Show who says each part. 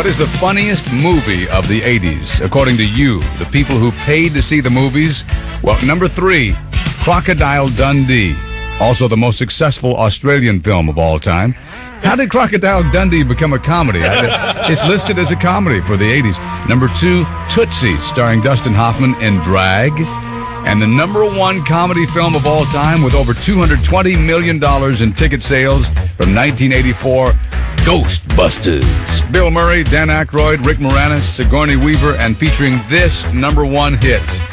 Speaker 1: What is the funniest movie of the 80s, according to you, the people who paid to see the movies? Well, number 3, Crocodile Dundee, also the most successful Australian film of all time. How did Crocodile Dundee become a comedy? It's listed as a comedy for the 80s. Number 2, Tootsie, starring Dustin Hoffman in drag. And the number 1 comedy film of all time with over $220 million in ticket sales from 1984, Ghostbusters. Bill Murray, Dan Aykroyd, Rick Moranis, Sigourney Weaver, and featuring this number 1 hit.